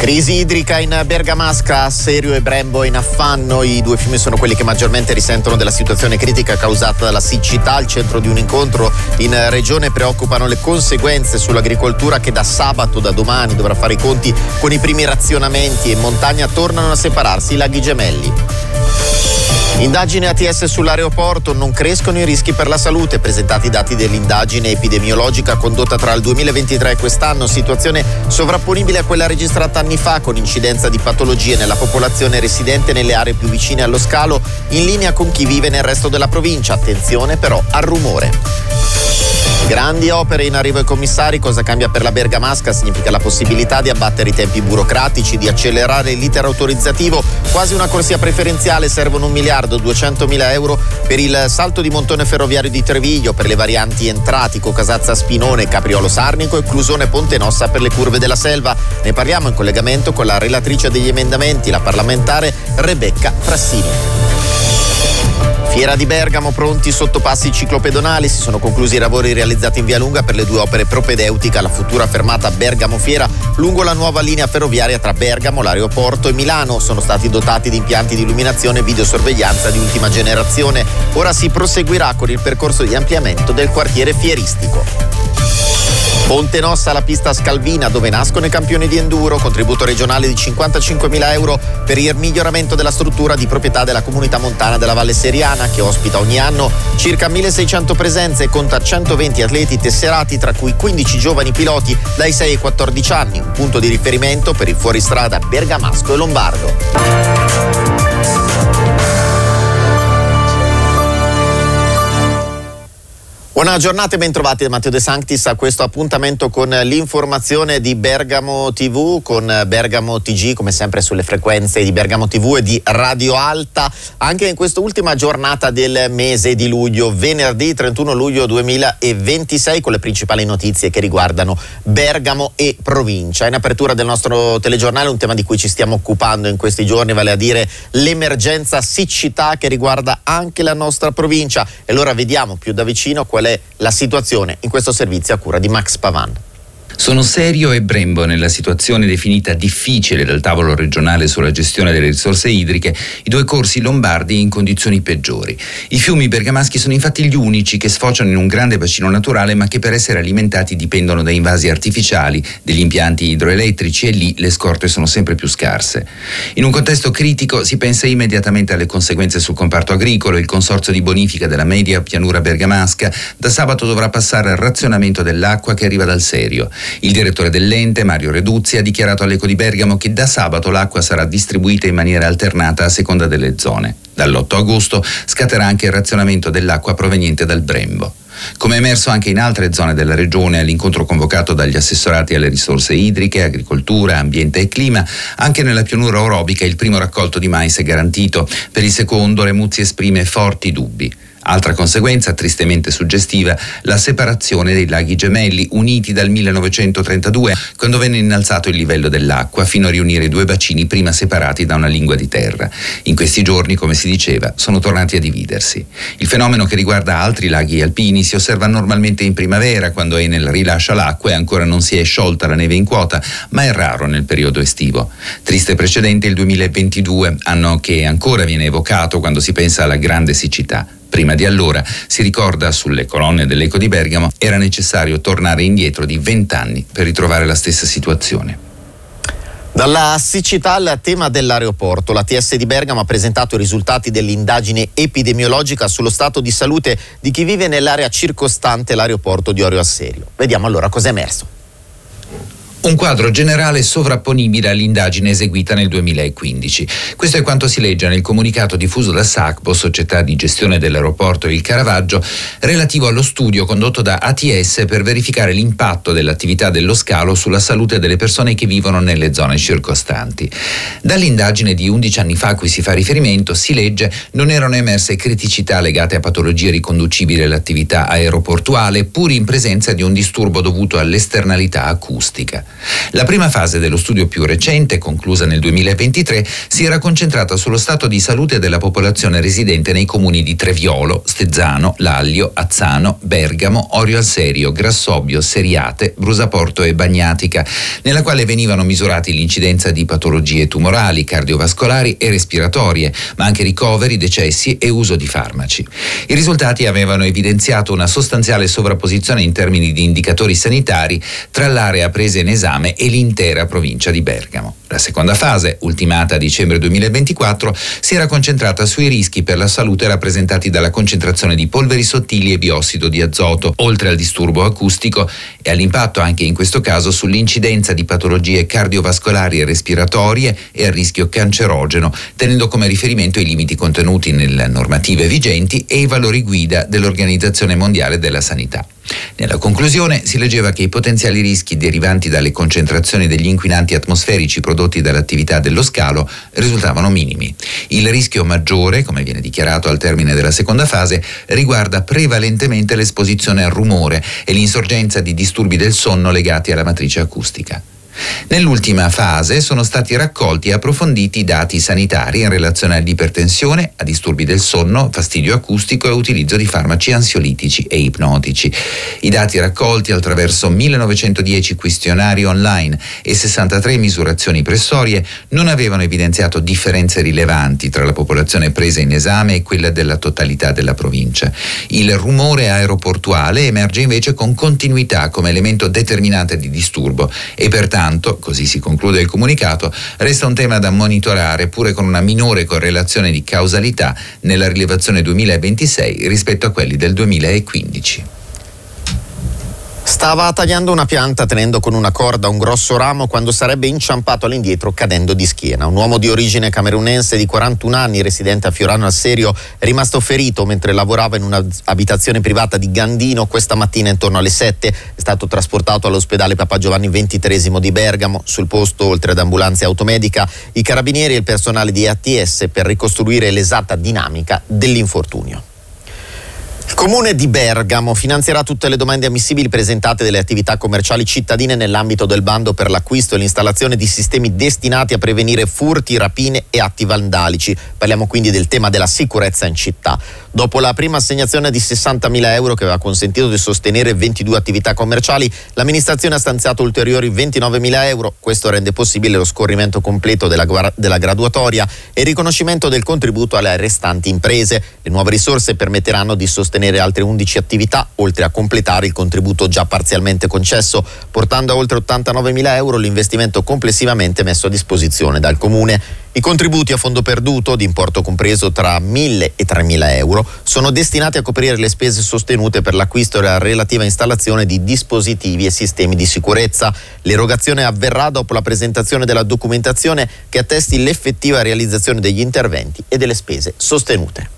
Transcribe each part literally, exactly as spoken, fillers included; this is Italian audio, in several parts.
Crisi idrica in Bergamasca, Serio e Brembo in affanno. I due fiumi sono quelli che maggiormente risentono della situazione critica causata dalla siccità. Al centro di un incontro in regione preoccupano le conseguenze sull'agricoltura che da sabato, da domani, dovrà fare i conti con i primi razionamenti e in montagna tornano a separarsi i laghi gemelli. Indagine A T S sull'aeroporto, non crescono i rischi per la salute, presentati i dati dell'indagine epidemiologica condotta tra il duemilaventitré e quest'anno, situazione sovrapponibile a quella registrata anni fa con incidenza di patologie nella popolazione residente nelle aree più vicine allo scalo, in linea con chi vive nel resto della provincia. Attenzione però al rumore. Grandi opere in arrivo ai commissari, cosa cambia per la Bergamasca? Significa la possibilità di abbattere i tempi burocratici, di accelerare l'iter autorizzativo, quasi una corsia preferenziale, servono un miliardo duecentomila euro per il salto di montone ferroviario di Treviglio, per le varianti Entratico, Casazza Spinone, Capriolo Sarnico e Clusone Ponte Nossa per le curve della Selva. Ne parliamo in collegamento con la relatrice degli emendamenti, la parlamentare Rebecca Frassini. Fiera di Bergamo, pronti i sottopassi ciclopedonali, si sono conclusi i lavori realizzati in via Lunga per le due opere propedeutiche alla futura fermata Bergamo Fiera lungo la nuova linea ferroviaria tra Bergamo, l'aeroporto e Milano. Sono stati dotati di impianti di illuminazione e videosorveglianza di ultima generazione. Ora si proseguirà con il percorso di ampliamento del quartiere fieristico. Ponte Nossa, la pista Scalvina dove nascono i campioni di enduro, contributo regionale di cinquantacinquemila euro per il miglioramento della struttura di proprietà della comunità montana della Valle Seriana, che ospita ogni anno circa milleseicento presenze e conta centoventi atleti tesserati, tra cui quindici giovani piloti dai sei ai quattordici anni, un punto di riferimento per il fuoristrada bergamasco e lombardo. Buona giornata e ben trovati da Matteo De Sanctis a questo appuntamento con l'informazione di Bergamo tivù, con Bergamo T G, come sempre sulle frequenze di Bergamo tivù e di Radio Alta, anche in quest'ultima giornata del mese di luglio, venerdì trentuno luglio duemilaventisei, con le principali notizie che riguardano Bergamo e provincia. In apertura del nostro telegiornale un tema di cui ci stiamo occupando in questi giorni, vale a dire l'emergenza siccità che riguarda anche la nostra provincia, e allora vediamo più da vicino qual è la situazione in questo servizio a cura di Max Pavan. Sono Serio e Brembo nella situazione definita difficile dal tavolo regionale sulla gestione delle risorse idriche, i due corsi lombardi in condizioni peggiori. I fiumi bergamaschi sono infatti gli unici che sfociano in un grande bacino naturale, ma che per essere alimentati dipendono da invasi artificiali, degli impianti idroelettrici, e lì le scorte sono sempre più scarse. In un contesto critico si pensa immediatamente alle conseguenze sul comparto agricolo. Il consorzio di bonifica della media pianura bergamasca da sabato dovrà passare al razionamento dell'acqua che arriva dal Serio. Il direttore dell'ente, Mario Reduzzi, ha dichiarato all'Eco di Bergamo che da sabato l'acqua sarà distribuita in maniera alternata a seconda delle zone. Dall'otto agosto scatterà anche il razionamento dell'acqua proveniente dal Brembo. Come emerso anche in altre zone della regione all'incontro convocato dagli assessorati alle risorse idriche, agricoltura, ambiente e clima, anche nella pianura orobica il primo raccolto di mais è garantito. Per il secondo Remuzzi esprime forti dubbi. Altra conseguenza tristemente suggestiva, la separazione dei laghi gemelli uniti dal millenovecentotrentadue, quando venne innalzato il livello dell'acqua fino a riunire i due bacini prima separati da una lingua di terra. In questi giorni, come si diceva, sono tornati a dividersi. Il fenomeno, che riguarda altri laghi alpini, si osserva normalmente in primavera, quando Enel rilascia l'acqua e ancora non si è sciolta la neve in quota, ma è raro nel periodo estivo. Triste precedente il duemilaventidue, anno che ancora viene evocato quando si pensa alla grande siccità. Prima di allora, si ricorda sulle colonne dell'Eco di Bergamo, era necessario tornare indietro di vent'anni per ritrovare la stessa situazione. Dalla siccità al tema dell'aeroporto, l'A T S di Bergamo ha presentato i risultati dell'indagine epidemiologica sullo stato di salute di chi vive nell'area circostante l'aeroporto di Orio al Serio. Vediamo allora cosa è emerso. Un quadro generale sovrapponibile all'indagine eseguita nel duemilaquindici. Questo è quanto si legge nel comunicato diffuso da SACPO, società di gestione dell'aeroporto Il Caravaggio, relativo allo studio condotto da A T S per verificare l'impatto dell'attività dello scalo sulla salute delle persone che vivono nelle zone circostanti. Dall'indagine di undici anni fa a cui si fa riferimento, si legge, non erano emerse criticità legate a patologie riconducibili all'attività aeroportuale, pur in presenza di un disturbo dovuto all'esternalità acustica. La prima fase dello studio più recente, conclusa nel duemilaventitré, si era concentrata sullo stato di salute della popolazione residente nei comuni di Treviolo, Stezzano, Lallio, Azzano, Bergamo, Orio al Serio, Grassobio, Seriate, Brusaporto e Bagnatica, nella quale venivano misurati l'incidenza di patologie tumorali, cardiovascolari e respiratorie, ma anche ricoveri, decessi e uso di farmaci. I risultati avevano evidenziato una sostanziale sovrapposizione in termini di indicatori sanitari tra l'area presa in esame e l'intera provincia di Bergamo. La seconda fase, ultimata a dicembre duemilaventiquattro, si era concentrata sui rischi per la salute rappresentati dalla concentrazione di polveri sottili e biossido di azoto, oltre al disturbo acustico e all'impatto anche in questo caso sull'incidenza di patologie cardiovascolari e respiratorie e al rischio cancerogeno, tenendo come riferimento i limiti contenuti nelle normative vigenti e i valori guida dell'Organizzazione Mondiale della Sanità. Nella conclusione si leggeva che i potenziali rischi derivanti dalle concentrazioni degli inquinanti atmosferici prodotti dall'attività dello scalo risultavano minimi. Il rischio maggiore, come viene dichiarato al termine della seconda fase, riguarda prevalentemente l'esposizione al rumore e l'insorgenza di disturbi del sonno legati alla matrice acustica. Nell'ultima fase sono stati raccolti e approfonditi dati sanitari in relazione all'ipertensione, a disturbi del sonno, fastidio acustico e utilizzo di farmaci ansiolitici e ipnotici. I dati raccolti attraverso millenovecentodieci questionari online e sessantatré misurazioni pressorie non avevano evidenziato differenze rilevanti tra la popolazione presa in esame e quella della totalità della provincia. Il rumore aeroportuale emerge invece con continuità come elemento determinante di disturbo e pertanto, così si conclude il comunicato, resta un tema da monitorare pure con una minore correlazione di causalità nella rilevazione duemilaventisei rispetto a quelli del duemilaquindici. Stava tagliando una pianta tenendo con una corda un grosso ramo quando sarebbe inciampato all'indietro cadendo di schiena. Un uomo di origine camerunense di quarantuno anni, residente a Fiorano al Serio, è rimasto ferito mentre lavorava in un'abitazione privata di Gandino questa mattina intorno alle sette. È stato trasportato all'ospedale Papa Giovanni ventitreesimo di Bergamo. Sul posto, oltre ad ambulanza e automedica, i carabinieri e il personale di A T S per ricostruire l'esatta dinamica dell'infortunio. Il Comune di Bergamo finanzierà tutte le domande ammissibili presentate dalle attività commerciali cittadine nell'ambito del bando per l'acquisto e l'installazione di sistemi destinati a prevenire furti, rapine e atti vandalici. Parliamo quindi del tema della sicurezza in città. Dopo la prima assegnazione di sessantamila euro che aveva consentito di sostenere ventidue attività commerciali, l'amministrazione ha stanziato ulteriori ventinovemila euro. Questo rende possibile lo scorrimento completo della, della graduatoria e il riconoscimento del contributo alle restanti imprese. Le nuove risorse permetteranno di sostenere altre undici attività, oltre a completare il contributo già parzialmente concesso, portando a oltre ottantanovemila euro l'investimento complessivamente messo a disposizione dal Comune. I contributi a fondo perduto, di importo compreso tra mille e tremila euro, sono destinati a coprire le spese sostenute per l'acquisto e la relativa installazione di dispositivi e sistemi di sicurezza. L'erogazione avverrà dopo la presentazione della documentazione che attesti l'effettiva realizzazione degli interventi e delle spese sostenute.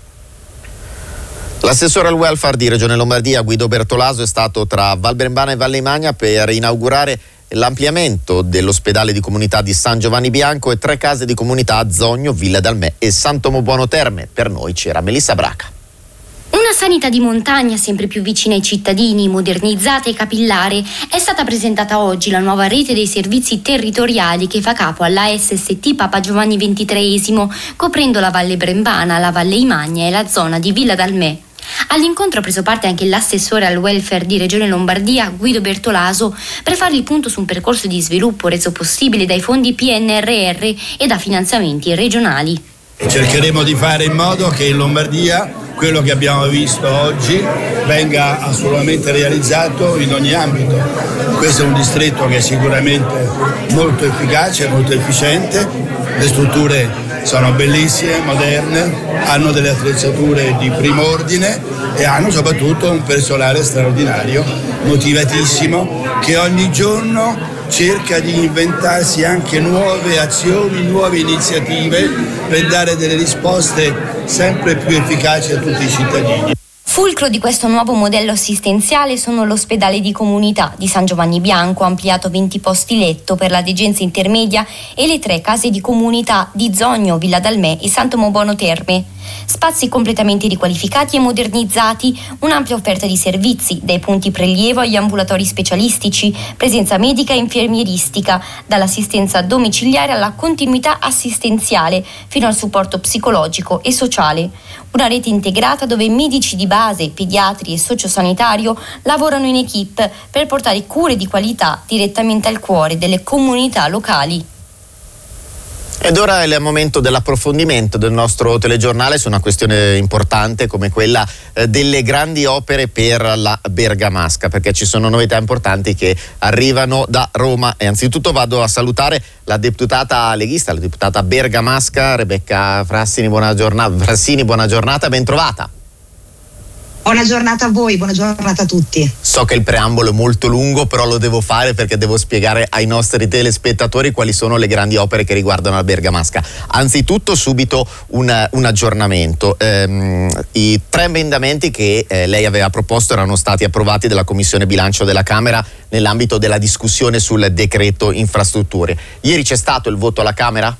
L'assessore al welfare di Regione Lombardia, Guido Bertolaso, è stato tra Val Brembana e Valle Imagna per inaugurare l'ampliamento dell'ospedale di comunità di San Giovanni Bianco e tre case di comunità a Zogno, Villa d'Almè e Santomo Buono Terme. Per noi c'era Melissa Braca. Una sanità di montagna sempre più vicina ai cittadini, modernizzata e capillare. È stata presentata oggi la nuova rete dei servizi territoriali che fa capo alla A S S T Papa Giovanni ventitreesimo, coprendo la Valle Brembana, la Valle Imagna e la zona di Villa d'Almè. All'incontro ha preso parte anche l'assessore al welfare di Regione Lombardia, Guido Bertolaso, per fare il punto su un percorso di sviluppo reso possibile dai fondi P N R R e da finanziamenti regionali. Cercheremo di fare in modo che in Lombardia quello che abbiamo visto oggi venga assolutamente realizzato in ogni ambito. Questo è un distretto che è sicuramente molto efficace, molto efficiente, le strutture sono bellissime, moderne, hanno delle attrezzature di primo ordine e hanno soprattutto un personale straordinario, motivatissimo, che ogni giorno cerca di inventarsi anche nuove azioni, nuove iniziative per dare delle risposte sempre più efficaci a tutti i cittadini. Fulcro di questo nuovo modello assistenziale sono l'ospedale di comunità di San Giovanni Bianco, ampliato venti posti letto per la degenza intermedia, e le tre case di comunità di Zogno, Villa d'Almè e Santomo Buono Terme. Spazi completamente riqualificati e modernizzati, un'ampia offerta di servizi, dai punti prelievo agli ambulatori specialistici, presenza medica e infermieristica, dall'assistenza domiciliare alla continuità assistenziale fino al supporto psicologico e sociale. Una rete integrata dove medici di base, pediatri e sociosanitario lavorano in equipe per portare cure di qualità direttamente al cuore delle comunità locali. Ed ora è il momento dell'approfondimento del nostro telegiornale su una questione importante come quella eh, delle grandi opere per la Bergamasca, perché ci sono novità importanti che arrivano da Roma. E anzitutto vado a salutare la deputata leghista, la deputata bergamasca Rebecca Frassini. Buona giornata, Frassini, buona giornata, ben trovata. Buona giornata a voi, buona giornata a tutti. So che il preambolo è molto lungo, però lo devo fare perché devo spiegare ai nostri telespettatori quali sono le grandi opere che riguardano la Bergamasca. Anzitutto subito un, un aggiornamento. Ehm, I tre emendamenti che eh, lei aveva proposto erano stati approvati dalla Commissione Bilancio della Camera nell'ambito della discussione sul decreto infrastrutture. Ieri c'è stato il voto alla Camera?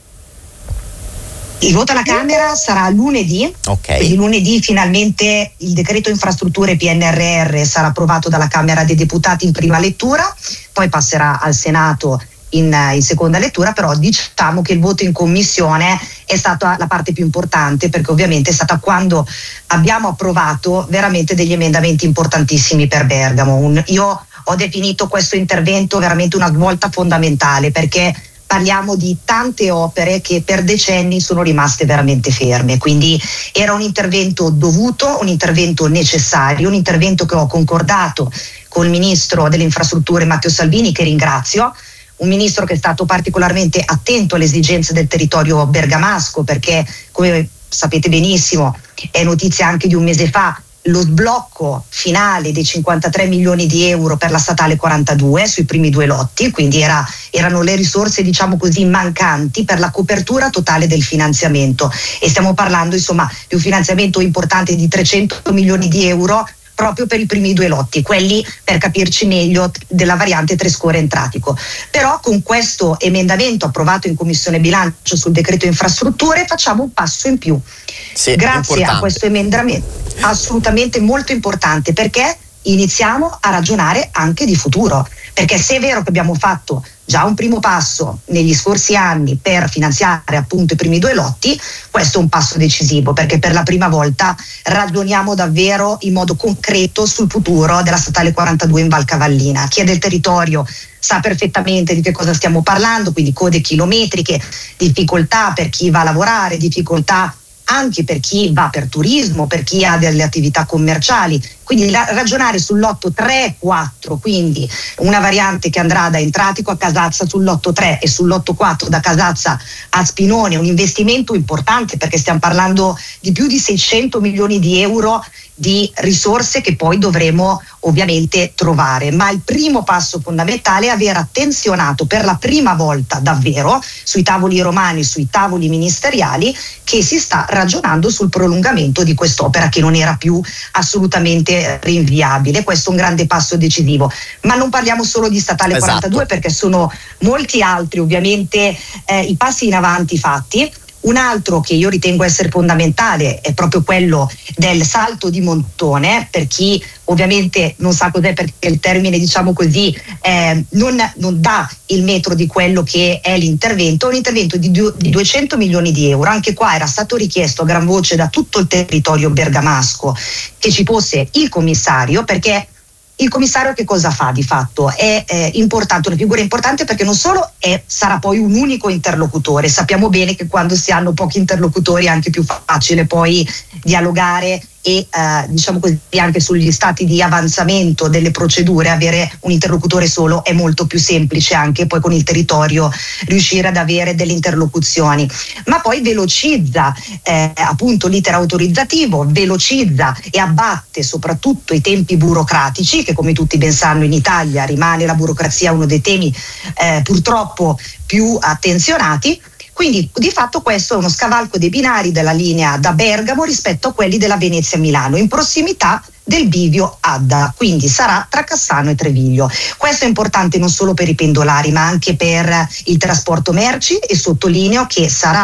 Il voto alla Camera sarà lunedì, okay. Quindi lunedì finalmente il decreto infrastrutture P N R R sarà approvato dalla Camera dei Deputati in prima lettura, poi passerà al Senato in, in seconda lettura, però diciamo che il voto in commissione è stata la parte più importante, perché ovviamente è stata quando abbiamo approvato veramente degli emendamenti importantissimi per Bergamo. Un, io ho definito questo intervento veramente una svolta fondamentale, perché parliamo di tante opere che per decenni sono rimaste veramente ferme, quindi era un intervento dovuto, un intervento necessario, un intervento che ho concordato con il Ministro delle Infrastrutture Matteo Salvini, che ringrazio, un ministro che è stato particolarmente attento alle esigenze del territorio bergamasco, perché come sapete benissimo è notizia anche di un mese fa lo sblocco finale dei cinquantatré milioni di euro per la statale quarantadue sui primi due lotti, quindi era, erano le risorse, diciamo così, mancanti per la copertura totale del finanziamento, e stiamo parlando insomma di un finanziamento importante di trecento milioni di euro proprio per i primi due lotti, quelli, per capirci meglio, della variante Trescore Entratico. Però con questo emendamento approvato in Commissione Bilancio sul decreto infrastrutture facciamo un passo in più. Sì, grazie importante. a questo emendamento, assolutamente molto importante, perché iniziamo a ragionare anche di futuro, perché se è vero che abbiamo fatto già un primo passo negli scorsi anni per finanziare appunto i primi due lotti, questo è un passo decisivo, perché per la prima volta ragioniamo davvero in modo concreto sul futuro della statale quarantadue in Val Cavallina. Chi è del territorio sa perfettamente di che cosa stiamo parlando, quindi code chilometriche, difficoltà per chi va a lavorare, difficoltà anche per chi va per turismo, per chi ha delle attività commerciali, quindi la, ragionare sull'otto tre quattro, quindi una variante che andrà da Entratico a Casazza sull'otto tre e sull'otto quattro da Casazza a Spinone, un investimento importante, perché stiamo parlando di più di seicento milioni di euro di risorse che poi dovremo ovviamente trovare, ma il primo passo fondamentale è aver attenzionato per la prima volta davvero sui tavoli romani, sui tavoli ministeriali, che si sta ragionando sul prolungamento di quest'opera che non era più assolutamente rinviabile. Questo è un grande passo decisivo, ma non parliamo solo di statale esatto. quarantadue, perché sono molti altri ovviamente eh, i passi in avanti fatti. Un altro che io ritengo essere fondamentale è proprio quello del salto di montone, per chi ovviamente non sa cos'è, perché il termine, diciamo così, eh, non, non dà il metro di quello che è l'intervento, un intervento di, du- di duecento milioni di euro. Anche qua era stato richiesto a gran voce da tutto il territorio bergamasco che ci fosse il commissario, perché il commissario che cosa fa di fatto? È eh, importante, una figura importante, perché non solo è, sarà poi un unico interlocutore, sappiamo bene che quando si hanno pochi interlocutori è anche più facile poi dialogare e eh, diciamo così anche sugli stati di avanzamento delle procedure avere un interlocutore solo è molto più semplice, anche poi con il territorio riuscire ad avere delle interlocuzioni, ma poi velocizza eh, appunto l'iter autorizzativo, velocizza e abbatte soprattutto i tempi burocratici, che come tutti ben sanno in Italia rimane la burocrazia uno dei temi eh, purtroppo più attenzionati. Quindi di fatto questo è uno scavalco dei binari della linea da Bergamo rispetto a quelli della Venezia-Milano, in prossimità del bivio Adda, quindi sarà tra Cassano e Treviglio. Questo è importante non solo per i pendolari, ma anche per il trasporto merci, e sottolineo che sarà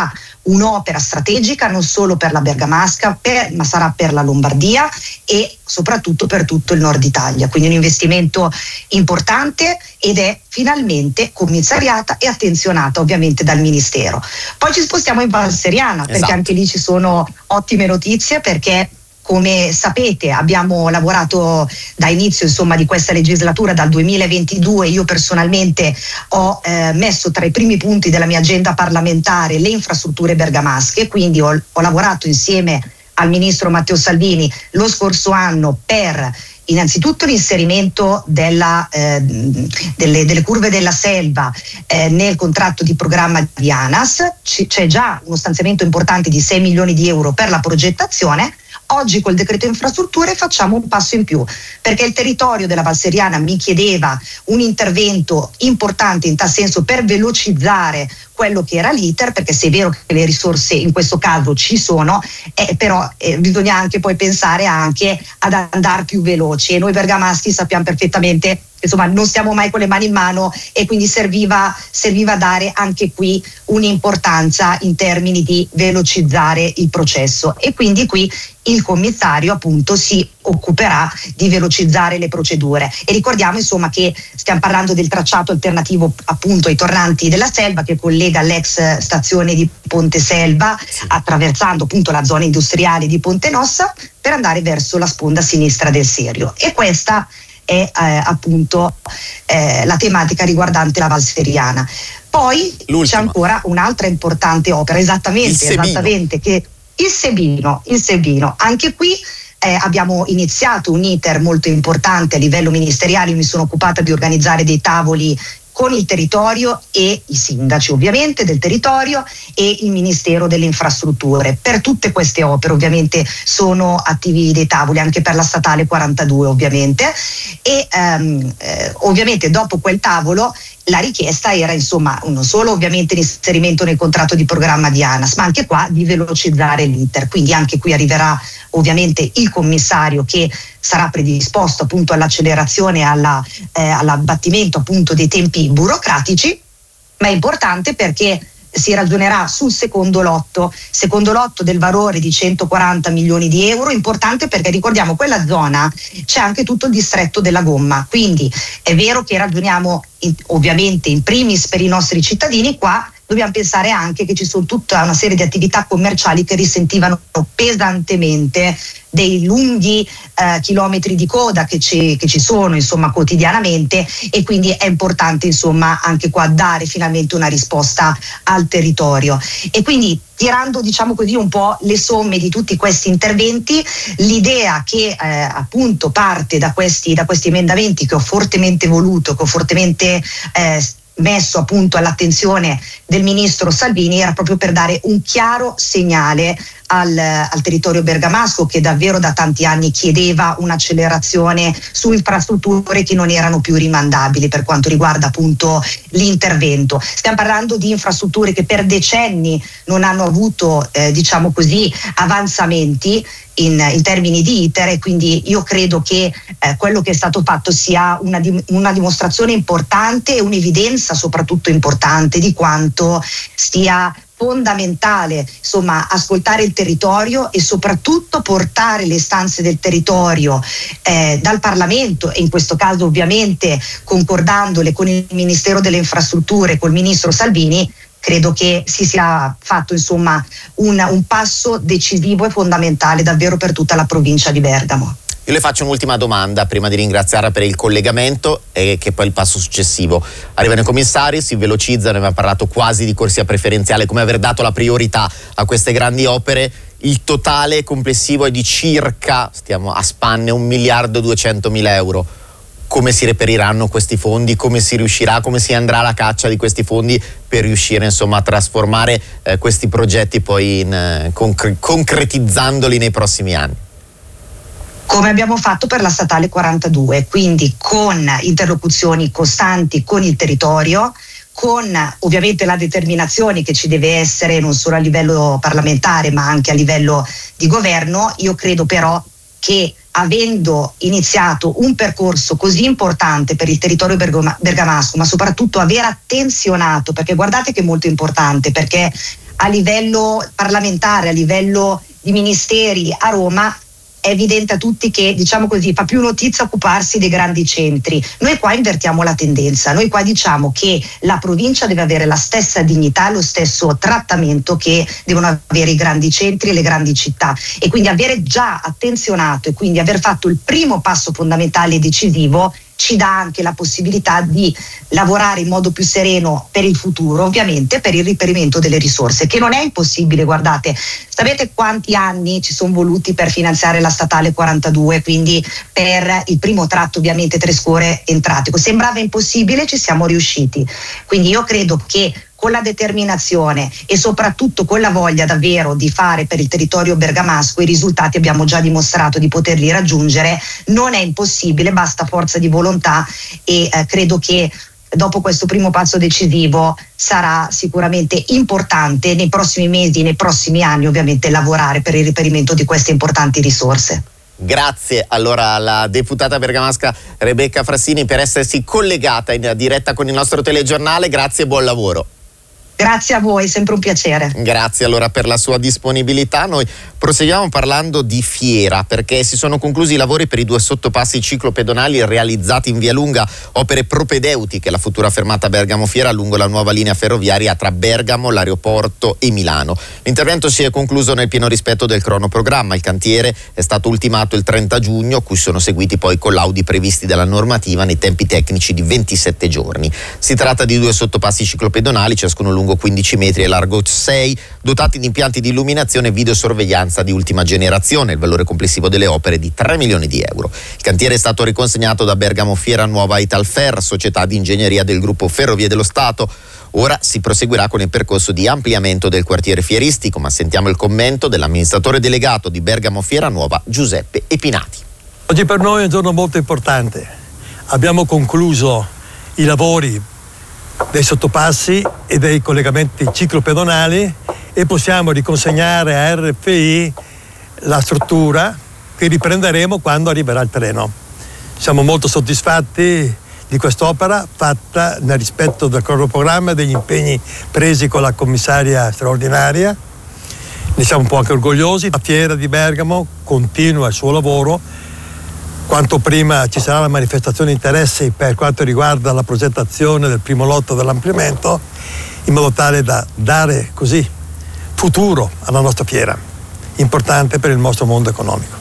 un'opera strategica non solo per la Bergamasca, per, ma sarà per la Lombardia e soprattutto per tutto il nord Italia, quindi un investimento importante ed è finalmente commissariata e attenzionata ovviamente dal Ministero. Poi ci spostiamo in Val Seriana, perché esatto. anche lì ci sono ottime notizie, perché come sapete abbiamo lavorato da inizio insomma di questa legislatura, dal duemilaventidue. Io personalmente ho eh, messo tra i primi punti della mia agenda parlamentare le infrastrutture bergamasche, quindi ho, ho lavorato insieme al ministro Matteo Salvini lo scorso anno per innanzitutto l'inserimento della, eh, delle, delle curve della selva eh, nel contratto di programma di ANAS. C- c'è già uno stanziamento importante di sei milioni di euro per la progettazione. Oggi col decreto infrastrutture facciamo un passo in più, perché il territorio della Val Seriana mi chiedeva un intervento importante in tal senso per velocizzare quello che era l'iter, perché se è vero che le risorse in questo caso ci sono, eh, però eh, bisogna anche poi pensare anche ad andare più veloci, e noi bergamaschi sappiamo perfettamente, insomma, non stiamo mai con le mani in mano, e quindi serviva, serviva dare anche qui un'importanza in termini di velocizzare il processo, e quindi qui il commissario appunto si occuperà di velocizzare le procedure. E ricordiamo insomma che stiamo parlando del tracciato alternativo appunto ai torrenti della selva, che collega l'ex stazione di Ponte Selva, attraversando appunto la zona industriale di Ponte Nossa, per andare verso la sponda sinistra del Serio. E questa è eh, appunto eh, la tematica riguardante la Val Seriana. Poi l'ultima. C'è ancora un'altra importante opera, esattamente, esattamente che il Sebino, il Sebino, anche qui eh, abbiamo iniziato un iter molto importante a livello ministeriale. Io mi sono occupata di organizzare dei tavoli con il territorio e i sindaci ovviamente del territorio e il Ministero delle Infrastrutture. Per tutte queste opere ovviamente sono attivi dei tavoli, anche per la statale quarantadue ovviamente, e ehm, eh, ovviamente dopo quel tavolo la richiesta era insomma non solo ovviamente l'inserimento nel contratto di programma di ANAS, ma anche qua di velocizzare l'iter. Quindi anche qui arriverà ovviamente il commissario che sarà predisposto appunto all'accelerazione, alla, eh, all'abbattimento appunto dei tempi burocratici, ma è importante perché si ragionerà sul secondo lotto, secondo lotto del valore di centoquaranta milioni di euro, importante perché ricordiamo quella zona c'è anche tutto il distretto della gomma, quindi è vero che ragioniamo in, ovviamente in primis per i nostri cittadini, qua dobbiamo pensare anche che ci sono tutta una serie di attività commerciali che risentivano pesantemente dei lunghi eh, chilometri di coda che ci, che ci sono insomma quotidianamente, e quindi è importante insomma anche qua dare finalmente una risposta al territorio. E quindi tirando diciamo così un po' le somme di tutti questi interventi, l'idea che eh, appunto parte da questi, da questi emendamenti che ho fortemente voluto, che ho fortemente eh, messo appunto all'attenzione del ministro Salvini, era proprio per dare un chiaro segnale al, al territorio bergamasco, che davvero da tanti anni chiedeva un'accelerazione su infrastrutture che non erano più rimandabili per quanto riguarda appunto l'intervento. Stiamo parlando di infrastrutture che per decenni non hanno avuto eh, diciamo così avanzamenti in, in termini di iter, e quindi io credo che eh, quello che è stato fatto sia una, dim- una dimostrazione importante e un'evidenza soprattutto importante di quanto sia fondamentale insomma ascoltare il territorio e soprattutto portare le istanze del territorio eh, dal Parlamento, e in questo caso ovviamente concordandole con il Ministero delle Infrastrutture, col ministro Salvini. Credo che si sia fatto insomma un, un passo decisivo e fondamentale davvero per tutta la provincia di Bergamo. Io le faccio un'ultima domanda prima di ringraziarla per il collegamento, e che poi il passo successivo. Arrivano i commissari, si velocizzano, abbiamo parlato quasi di corsia preferenziale, come aver dato la priorità a queste grandi opere. Il totale complessivo è di circa, stiamo a spanne, un miliardo duecentomila euro. Come si reperiranno questi fondi? Come si riuscirà, come si andrà alla caccia di questi fondi per riuscire insomma a trasformare eh, questi progetti poi in, eh, concre- concretizzandoli nei prossimi anni? Come abbiamo fatto per la statale quarantadue, quindi con interlocuzioni costanti con il territorio, con ovviamente la determinazione che ci deve essere non solo a livello parlamentare ma anche a livello di governo. Io credo però che avendo iniziato un percorso così importante per il territorio bergamasco, ma soprattutto aver attenzionato, perché guardate che è molto importante, perché a livello parlamentare, a livello di ministeri a Roma, è evidente a tutti che, diciamo così, fa più notizia occuparsi dei grandi centri. Noi qua invertiamo la tendenza, noi qua diciamo che la provincia deve avere la stessa dignità, lo stesso trattamento che devono avere i grandi centri e le grandi città, e quindi avere già attenzionato e quindi aver fatto il primo passo fondamentale e decisivo ci dà anche la possibilità di lavorare in modo più sereno per il futuro, ovviamente per il reperimento delle risorse, che non è impossibile. Guardate, sapete quanti anni ci sono voluti per finanziare la statale quarantadue, quindi per il primo tratto ovviamente Trescore Entratico? Sembrava impossibile, ci siamo riusciti. Quindi io credo che con la determinazione e soprattutto con la voglia davvero di fare per il territorio bergamasco, i risultati abbiamo già dimostrato di poterli raggiungere. Non è impossibile, basta forza di volontà, e eh, credo che dopo questo primo passo decisivo sarà sicuramente importante nei prossimi mesi, nei prossimi anni ovviamente, lavorare per il reperimento di queste importanti risorse. Grazie allora alla deputata bergamasca Rebecca Frassini per essersi collegata in diretta con il nostro telegiornale. Grazie e buon lavoro. Grazie a voi, sempre un piacere. Grazie allora per la sua disponibilità. Noi proseguiamo parlando di fiera, perché si sono conclusi i lavori per i due sottopassi ciclopedonali realizzati in Via Lunga, opere propedeutiche alla futura fermata Bergamo Fiera lungo la nuova linea ferroviaria tra Bergamo, l'aeroporto e Milano. L'intervento si è concluso nel pieno rispetto del cronoprogramma. Il cantiere è stato ultimato il trenta giugno, cui sono seguiti poi collaudi previsti dalla normativa nei tempi tecnici di ventisette giorni. Si tratta di due sottopassi ciclopedonali, ciascuno lungo quindici metri e largo sei, dotati di impianti di illuminazione e videosorveglianza di ultima generazione. Il valore complessivo delle opere è di tre milioni di euro. Il cantiere è stato riconsegnato da Bergamo Fiera Nuova Italfer, società di ingegneria del gruppo Ferrovie dello Stato. Ora si proseguirà con il percorso di ampliamento del quartiere fieristico, ma sentiamo il commento dell'amministratore delegato di Bergamo Fiera Nuova, Giuseppe Epinati. Oggi per noi è un giorno molto importante. Abbiamo concluso i lavori dei sottopassi e dei collegamenti ciclopedonali e possiamo riconsegnare a R F I la struttura che riprenderemo quando arriverà il treno. Siamo molto soddisfatti di quest'opera fatta nel rispetto del cronoprogramma e degli impegni presi con la commissaria straordinaria. Ne siamo un po' anche orgogliosi. La Fiera di Bergamo continua il suo lavoro. Quanto prima ci sarà la manifestazione di interessi per quanto riguarda la progettazione del primo lotto dell'ampliamento, in modo tale da dare così futuro alla nostra fiera, importante per il nostro mondo economico.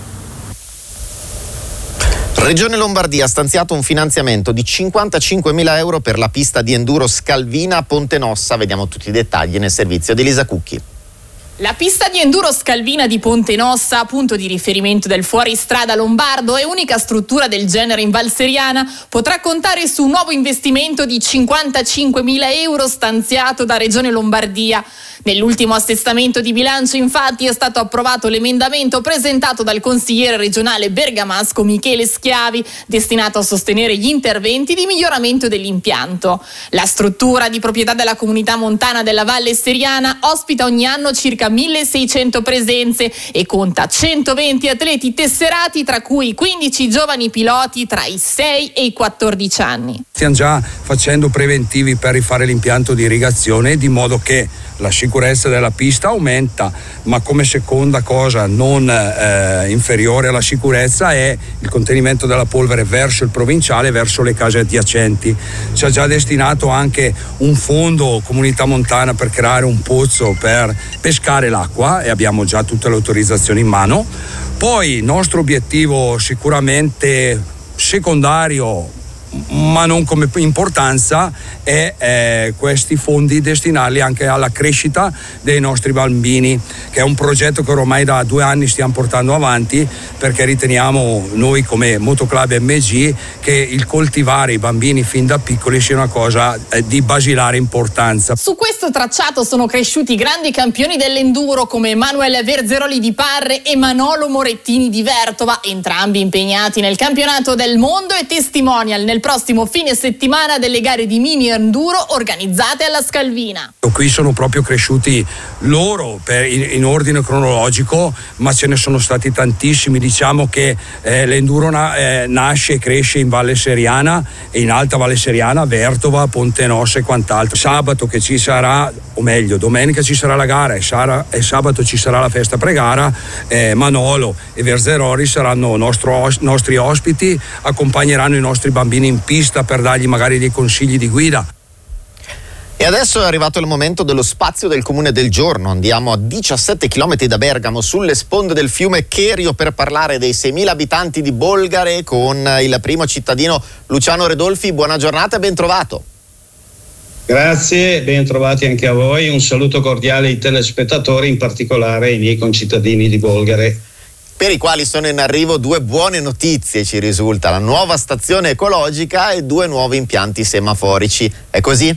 Regione Lombardia ha stanziato un finanziamento di cinquantacinquemila euro per la pista di enduro Scalvina a Ponte Nossa. Vediamo tutti i dettagli nel servizio di Elisa Cucchi. La pista di enduro Scalvina di Ponte Nossa, punto di riferimento del fuoristrada lombardo e unica struttura del genere in Val Seriana, potrà contare su un nuovo investimento di cinquantacinquemila euro stanziato da Regione Lombardia. Nell'ultimo assestamento di bilancio, infatti, è stato approvato l'emendamento presentato dal consigliere regionale bergamasco Michele Schiavi, destinato a sostenere gli interventi di miglioramento dell'impianto. La struttura, di proprietà della comunità montana della Valle Seriana, ospita ogni anno circa milleseicento presenze e conta centoventi atleti tesserati, tra cui quindici giovani piloti tra i sei e i quattordici anni. Stiamo già facendo preventivi per rifare l'impianto di irrigazione, di modo che la sicurezza della pista aumenta, ma come seconda cosa non eh, inferiore alla sicurezza è il contenimento della polvere verso il provinciale, verso le case adiacenti. Ci ha già destinato anche un fondo comunità montana per creare un pozzo per pescare l'acqua e abbiamo già tutte le autorizzazioni in mano. Poi il nostro obiettivo sicuramente secondario, ma non come importanza, è eh, questi fondi destinarli anche alla crescita dei nostri bambini, che è un progetto che ormai da due anni stiamo portando avanti, perché riteniamo noi come Motoclub M G che il coltivare i bambini fin da piccoli sia una cosa eh, di basilare importanza. Su questo tracciato sono cresciuti grandi campioni dell'enduro come Emanuele Verzeroli di Parre e Manolo Morettini di Vertova, entrambi impegnati nel campionato del mondo e testimonial nel prossimo fine settimana delle gare di mini enduro organizzate alla Scalvina. Qui sono proprio cresciuti loro per, in, in ordine cronologico, ma ce ne sono stati tantissimi. Diciamo che eh, l'enduro na, eh, nasce e cresce in Valle Seriana e in Alta Valle Seriana, Vertova, Ponte Nossa e quant'altro. Sabato che ci sarà, o meglio domenica ci sarà la gara e, Sara, e sabato ci sarà la festa pregara, eh, Manolo e Verzerori saranno nostro, nostri ospiti, accompagneranno i nostri bambini in pista per dargli magari dei consigli di guida. E adesso è arrivato il momento dello spazio del comune del giorno. Andiamo a diciassette chilometri da Bergamo, sulle sponde del fiume Cherio, per parlare dei seimila abitanti di Bolgare con il primo cittadino Luciano Redolfi. Buona giornata e ben trovato. Grazie, ben trovati anche a voi. Un saluto cordiale ai telespettatori, in particolare ai miei concittadini di Bolgare, per i quali sono in arrivo due buone notizie, ci risulta: la nuova stazione ecologica e due nuovi impianti semaforici. È così?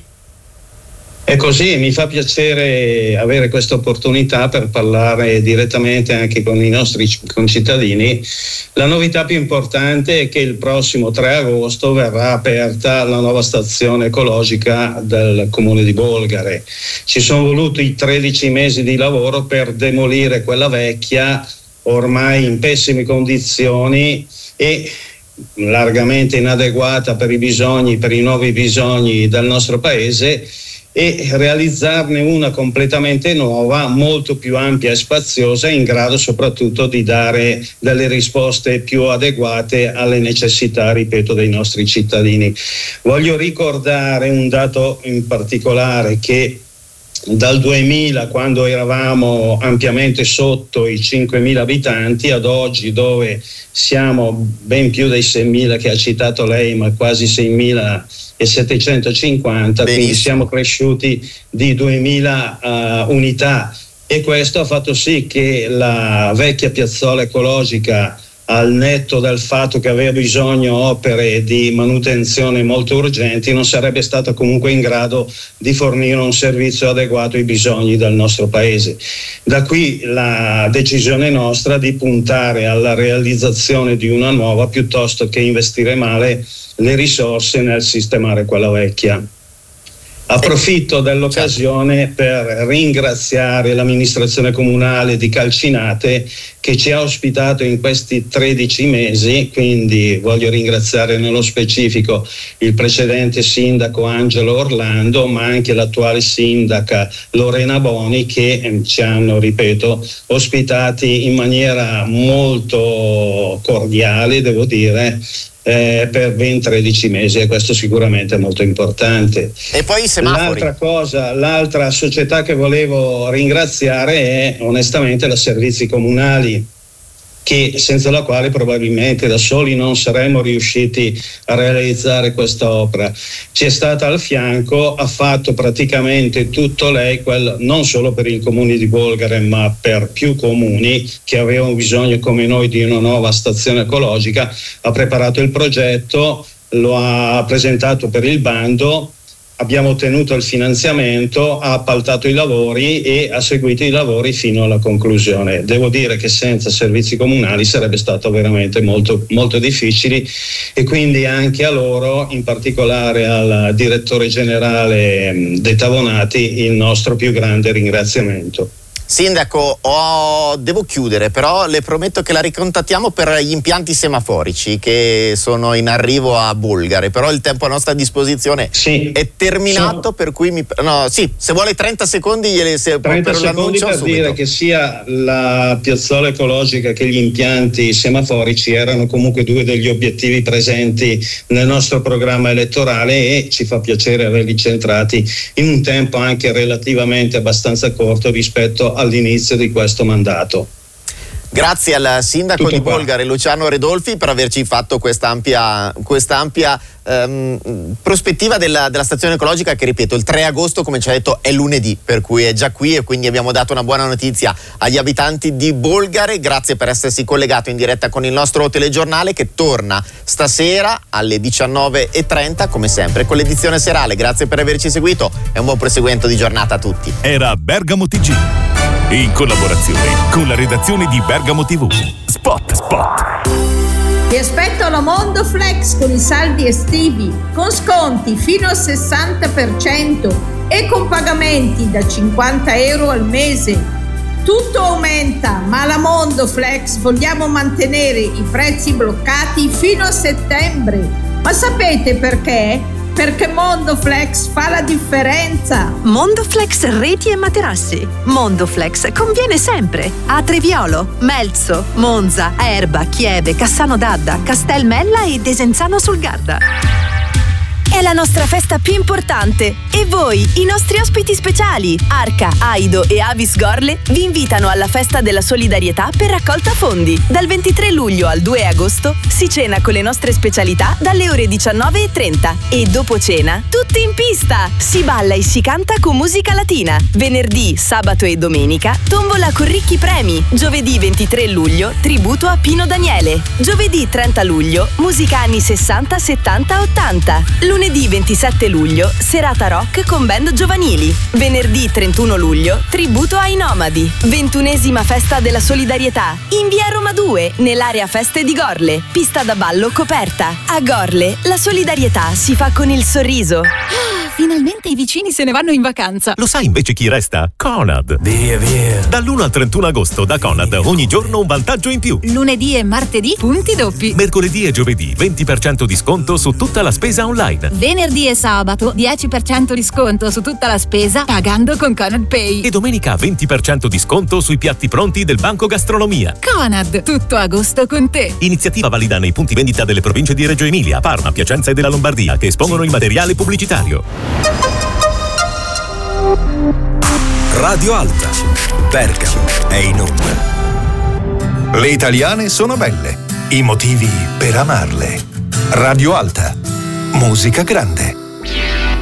È così, mi fa piacere avere questa opportunità per parlare direttamente anche con i nostri concittadini. La novità più importante è che il prossimo tre agosto verrà aperta la nuova stazione ecologica del comune di Bolgare. Ci sono voluti tredici mesi di lavoro per demolire quella vecchia, ormai in pessime condizioni e largamente inadeguata per i bisogni, per i nuovi bisogni del nostro paese, e realizzarne una completamente nuova, molto più ampia e spaziosa, in grado soprattutto di dare delle risposte più adeguate alle necessità, ripeto, dei nostri cittadini. Voglio ricordare un dato in particolare, che dal duemila, quando eravamo ampiamente sotto i cinquemila abitanti, ad oggi, dove siamo ben più dei seimila che ha citato lei, ma quasi seimilasettecentocinquanta, quindi siamo cresciuti di duemila uh, unità, e questo ha fatto sì che la vecchia piazzola ecologica, al netto del fatto che aveva bisogno opere di manutenzione molto urgenti, non sarebbe stata comunque in grado di fornire un servizio adeguato ai bisogni del nostro paese. Da qui la decisione nostra di puntare alla realizzazione di una nuova, piuttosto che investire male le risorse nel sistemare quella vecchia. Approfitto dell'occasione per ringraziare l'amministrazione comunale di Calcinate, che ci ha ospitato in questi tredici mesi, quindi voglio ringraziare nello specifico il precedente sindaco Angelo Orlando, ma anche l'attuale sindaca Lorena Boni, che ci hanno, ripeto, ospitati in maniera molto cordiale, devo dire, Eh, per ben tredici mesi, e questo sicuramente è molto importante. E poi i semafori. L'altra cosa, l'altra società che volevo ringraziare è onestamente la Servizi Comunali, che senza la quale probabilmente da soli non saremmo riusciti a realizzare questa opera. Ci è stata al fianco, ha fatto praticamente tutto lei, quel, non solo per il comune di Bolgare, ma per più comuni che avevano bisogno come noi di una nuova stazione ecologica. Ha preparato il progetto, lo ha presentato per il bando, abbiamo ottenuto il finanziamento, ha appaltato i lavori e ha seguito i lavori fino alla conclusione. Devo dire che senza servizi comunali sarebbe stato veramente molto, molto difficile, e quindi anche a loro, in particolare al direttore generale De Tavonati, il nostro più grande ringraziamento. Sindaco, oh, devo chiudere, però le prometto che la ricontattiamo per gli impianti semaforici che sono in arrivo a Bolgare, però il tempo a nostra disposizione sì, è terminato, so. per cui mi, no, sì, se vuole trenta secondi gliele se, trenta per secondi per subito. dire che sia la piazzola ecologica che gli impianti semaforici erano comunque due degli obiettivi presenti nel nostro programma elettorale, e ci fa piacere averli centrati in un tempo anche relativamente abbastanza corto rispetto all'inizio di questo mandato. Grazie al sindaco Tutto di qua. Bolgare, Luciano Redolfi, per averci fatto questa ampia, questa ampia ehm, prospettiva della, della stazione ecologica, che, ripeto, il tre agosto, come ci ha detto, è lunedì, per cui è già qui, e quindi abbiamo dato una buona notizia agli abitanti di Bolgare. Grazie per essersi collegato in diretta con il nostro telegiornale, che torna stasera alle diciannove e trenta, come sempre, con l'edizione serale. Grazie per averci seguito e un buon proseguimento di giornata a tutti. Era Bergamo T G, in collaborazione con la redazione di Bergamo tivù. Spot, spot. Ti aspetto alla Mondo Flex con i saldi estivi, con sconti fino al sessanta per cento e con pagamenti da cinquanta euro al mese. Tutto aumenta, ma alla Mondo Flex vogliamo mantenere i prezzi bloccati fino a settembre. Ma sapete perché? Perché Mondoflex fa la differenza. Mondoflex reti e materassi. Mondoflex conviene sempre a Treviolo, Melzo, Monza, Erba, Chieve, Cassano d'Adda, Castelmella e Desenzano sul Garda. È la nostra festa più importante e voi, i nostri ospiti speciali, Arca, Aido e Avis Gorle, vi invitano alla festa della solidarietà per raccolta fondi. Dal ventitré luglio al due agosto si cena con le nostre specialità dalle ore diciannove e trenta e dopo cena tutti in pista. Si balla e si canta con musica latina. Venerdì, sabato e domenica tombola con ricchi premi. Giovedì ventitré luglio tributo a Pino Daniele. Giovedì trenta luglio musica anni sessanta, settanta, ottanta. Lunedì ventisette luglio, serata rock con band giovanili. Venerdì trentuno luglio, tributo ai Nomadi. ventunesima festa della solidarietà in via Roma due, nell'area feste di Gorle. Pista da ballo coperta. A Gorle, la solidarietà si fa con il sorriso. Finalmente i vicini se ne vanno in vacanza. Lo sai invece chi resta? Conad. Via, via. Dall'primo al trentuno agosto da Conad ogni giorno un vantaggio in più. Lunedì e martedì punti doppi. Mercoledì e giovedì venti per cento di sconto su tutta la spesa online. Venerdì e sabato dieci per cento di sconto su tutta la spesa pagando con Conad Pay. E domenica venti per cento di sconto sui piatti pronti del Banco Gastronomia. Conad, tutto agosto con te. Iniziativa valida nei punti vendita delle province di Reggio Emilia, Parma, Piacenza e della Lombardia che espongono il materiale pubblicitario. Radio Alta, Bergamo è in onda. Le italiane sono belle, i motivi per amarle. Radio Alta, musica grande.